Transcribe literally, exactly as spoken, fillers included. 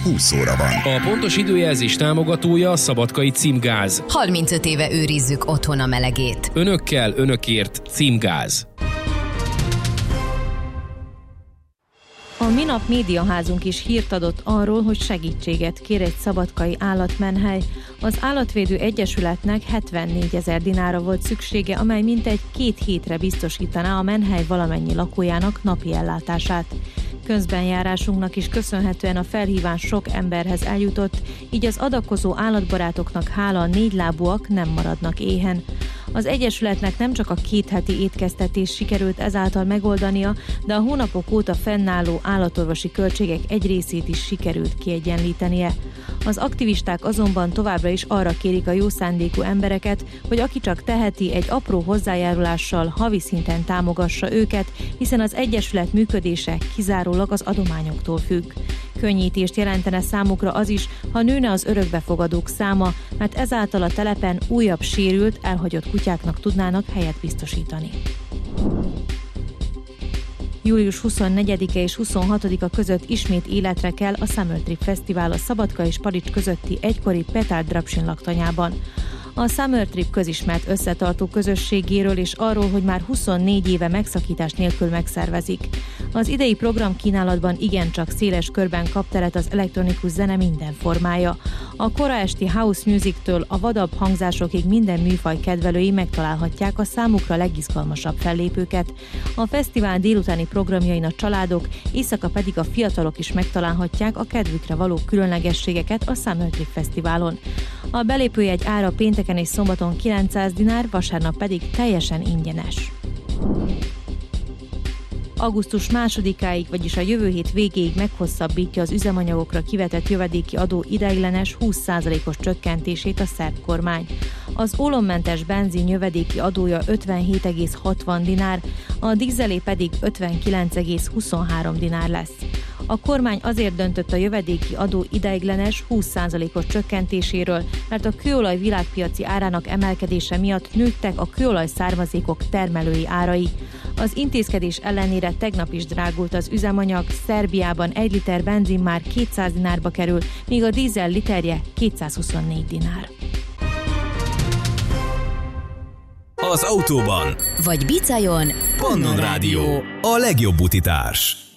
húsz óra van. A pontos időjelzés támogatója a Szabadkai Címgáz. harmincöt éve őrizzük otthon a melegét. Önökkel, önökért Címgáz. A minap médiaházunk is hírt adott arról, hogy segítséget kér egy szabadkai állatmenhely. Az Állatvédő Egyesületnek hetvennégyezer dinára volt szüksége, amely mintegy két hétre biztosítaná a menhely valamennyi lakójának napi ellátását. Közbenjárásunknak is köszönhetően a felhívás sok emberhez eljutott, így az adakozó állatbarátoknak hála a négylábúak nem maradnak éhen. Az Egyesületnek nem csak a két heti étkeztetés sikerült ezáltal megoldania, de a hónapok óta fennálló állatorvosi költségek egy részét is sikerült kiegyenlítenie. Az aktivisták azonban továbbra is arra kérik a jó szándékú embereket, hogy aki csak teheti, egy apró hozzájárulással havi szinten támogassa őket, hiszen az Egyesület működése kizárólag az adományoktól függ. Könnyítést jelentene számukra az is, ha nőne az örökbefogadók száma, mert ezáltal a telepen újabb sérült, elhagyott kutyáknak tudnának helyet biztosítani. július huszonnegyedike és huszonhatodika között ismét életre kell a Summer Trip Fesztivál a Szabadka és Palics közötti egykori Petár Drapsin laktanyában. A Summer Trip közismert összetartó közösségéről és arról, hogy már huszonnégy éve megszakítás nélkül megszervezik. Az idei programkínálatban igencsak széles körben kap teret az elektronikus zene minden formája. A kora esti house music-től a vadabb hangzásokig minden műfaj kedvelői megtalálhatják a számukra legizgalmasabb fellépőket. A fesztivál délutáni programjain a családok, éjszaka pedig a fiatalok is megtalálhatják a kedvükre való különlegességeket a Summer Trip Fesztiválon. A belépőjegy ára pénteken és szombaton kilencszáz dinár, vasárnap pedig teljesen ingyenes. augusztus másodikáig, vagyis a jövő hét végéig meghosszabbítja az üzemanyagokra kivetett jövedéki adó ideiglenes húsz százalékos csökkentését a szerb kormány. Az ólommentes benzin jövedéki adója ötvenhét egész hatvan dinár, a dízelé pedig ötvenkilenc egész huszonhárom dinár lesz. A kormány azért döntött a jövedéki adó ideiglenes húsz százalékos csökkentéséről, mert a kőolaj világpiaci árának emelkedése miatt nőttek a kőolaj származékok termelői árai. Az intézkedés ellenére tegnap is drágult az üzemanyag, Szerbiában egy liter benzin már kétszáz dinárba kerül, míg a dízel literje kétszázhuszonnégy dinár. Az autóban vagy bicajon Pannon Rádió, a legjobb utitárs.